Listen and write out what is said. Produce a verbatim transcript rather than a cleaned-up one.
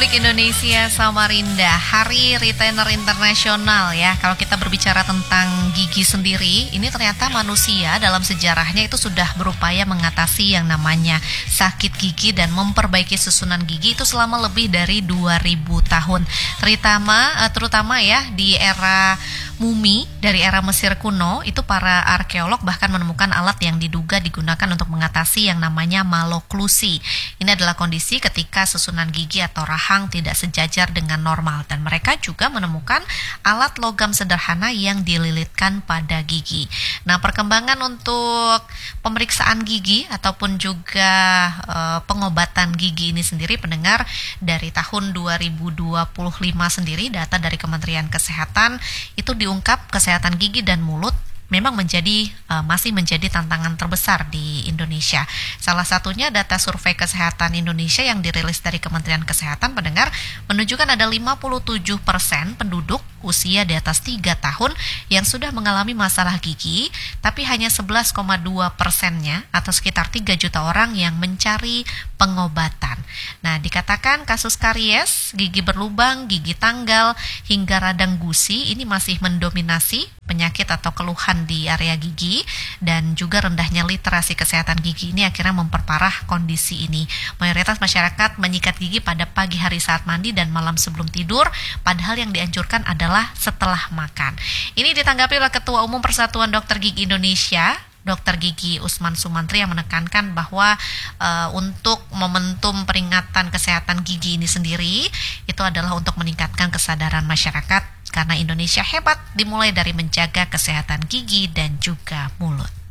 Republik Indonesia Samarinda, Hari Retainer Internasional ya. Kalau kita berbicara tentang gigi sendiri, ini ternyata manusia dalam sejarahnya itu sudah berupaya mengatasi yang namanya sakit gigi dan memperbaiki susunan gigi itu selama lebih dari dua ribu tahun. Terutama terutama ya di era mumi dari era Mesir kuno, itu para arkeolog bahkan menemukan alat yang diduga digunakan untuk mengatasi yang namanya maloklusi. Ini adalah kondisi ketika susunan gigi atau rahang tidak sejajar dengan normal, dan mereka juga menemukan alat logam sederhana yang dililitkan pada gigi. Nah, perkembangan untuk pemeriksaan gigi ataupun juga e, pengobatan gigi ini sendiri, pendengar, dari tahun dua ribu dua puluh lima sendiri, data dari Kementerian Kesehatan itu diungkap kesehatan gigi dan mulut memang menjadi uh, masih menjadi tantangan terbesar di Indonesia. Salah satunya data survei kesehatan Indonesia yang dirilis dari Kementerian Kesehatan, pendengar, menunjukkan ada lima puluh tujuh persen penduduk usia di atas tiga tahun yang sudah mengalami masalah gigi, tapi hanya sebelas koma dua persennya atau sekitar tiga juta orang yang mencari pengobatan. Nah, dikatakan kasus karies, gigi berlubang, gigi tanggal, hingga radang gusi ini masih mendominasi penyakit atau keluhan di area gigi, dan juga rendahnya literasi kesehatan gigi ini akhirnya memperparah kondisi ini. Mayoritas masyarakat menyikat gigi pada pagi hari saat mandi dan malam sebelum tidur, padahal yang dianjurkan adalah setelah makan. Ini ditanggapi oleh Ketua Umum Persatuan Dokter Gigi Indonesia, Dokter Gigi Usman Sumantri, yang menekankan bahwa uh, untuk momentum peringatan kesehatan gigi ini sendiri itu adalah untuk meningkatkan kesadaran masyarakat, karena Indonesia hebat dimulai dari menjaga kesehatan gigi dan juga mulut.